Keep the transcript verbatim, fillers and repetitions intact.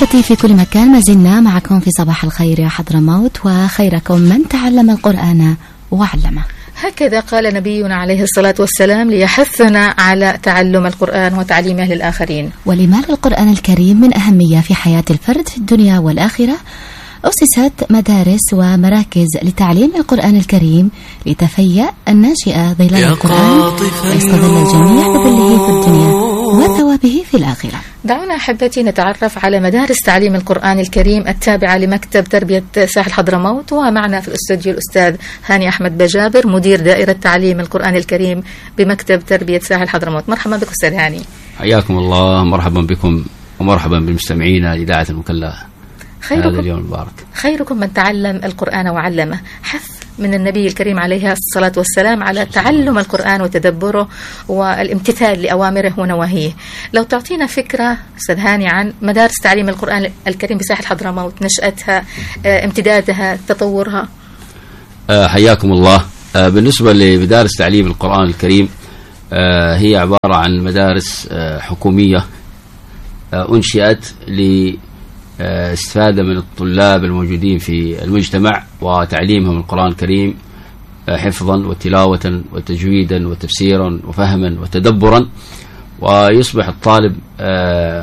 أحبتي في كل مكان، ما زلنا معكم في صباح الخير يا حضرموت، وخيركم من تعلم القرآن وعلمه. هكذا قال نبينا عليه الصلاة والسلام ليحثنا على تعلم القرآن وتعليمه للآخرين. ولما للقرآن الكريم من أهمية في حياة الفرد في الدنيا والآخرة، أسست مدارس ومراكز لتعليم القرآن الكريم لتفيأ الناشئة ظلال القرآن ويستظل الجميع بظله في الدنيا وثوابه في الآخرة. دعونا أحبتي نتعرف على مدارس تعليم القرآن الكريم التابعة لمكتب تربية ساحل حضرموت، ومعنا في الاستوديو الأستاذ هاني أحمد بجابر مدير دائرة تعليم القرآن الكريم بمكتب تربية ساحل حضرموت. مرحبا بك أستاذ هاني. حياكم الله، مرحبا بكم ومرحبا بالمستمعين لإذاعة المكلا هذا اليوم المبارك. خيركم من تعلم القرآن وعلمه، حث من النبي الكريم عليه الصلاة والسلام على تعلم القرآن وتدبره والامتثال لأوامره ونواهيه. لو تعطينا فكرة أستاذ هاني عن مدارس تعليم القرآن الكريم بساحل حضرموت، نشأتها، امتدادها، تطورها. حياكم الله. بالنسبة لمدارس تعليم القرآن الكريم، هي عبارة عن مدارس حكومية أنشئت ل استفادة من الطلاب الموجودين في المجتمع وتعليمهم القرآن الكريم حفظا وتلاوة وتجويدا وتفسيرا وفهما وتدبرا، ويصبح الطالب